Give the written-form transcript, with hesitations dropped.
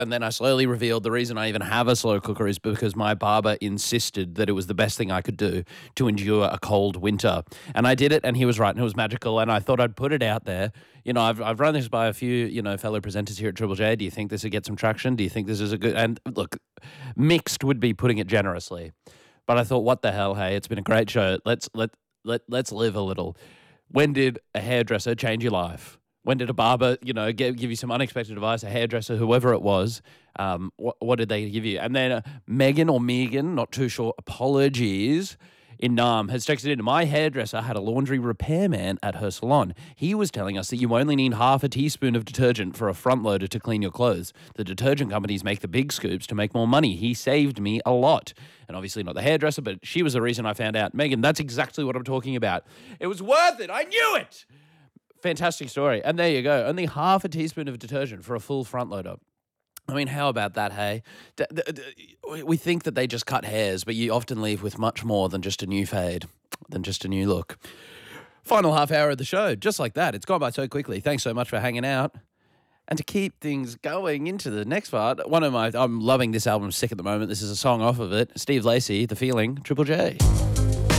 And then I slowly revealed the reason I even have a slow cooker is because my barber insisted that it was the best thing I could do to endure a cold winter. And I did it, and he was right, and it was magical. And I thought I'd put it out there. I've run this by a few, fellow presenters here at Triple J. Do you think this would get some traction? Do you think this is a good? And look, mixed would be putting it generously. But I thought, what the hell? Hey, it's been a great show. Let's live a little. When did a hairdresser change your life? When did a barber, give you some unexpected advice? A hairdresser, whoever it was, what did they give you? And then Megan, not too sure, apologies, in Nam has texted in, my hairdresser had a laundry repairman at her salon. He was telling us that you only need half a teaspoon of detergent for a front loader to clean your clothes. The detergent companies make the big scoops to make more money. He saved me a lot. And obviously not the hairdresser, but she was the reason I found out. Megan, that's exactly what I'm talking about. It was worth it. I knew it. Fantastic story. And there you go. Only half a teaspoon of detergent for a full front loader. I mean, how about that, hey? We think that they just cut hairs, but you often leave with much more than just a new fade, than just a new look. Final half hour of the show, just like that. It's gone by so quickly. Thanks so much for hanging out. And to keep things going into the next part, I'm loving this album, Sick at the moment. This is a song off of it. Steve Lacy, The Feeling, Triple J.